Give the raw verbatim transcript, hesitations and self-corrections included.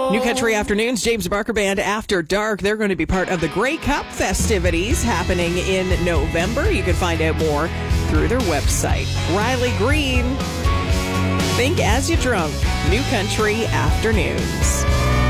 New Country Afternoons, James Barker Band After Dark. They're going to be part of the Grey Cup festivities happening in November. You can find out more through their website. Riley Green, Think As You Drunk, New Country Afternoons.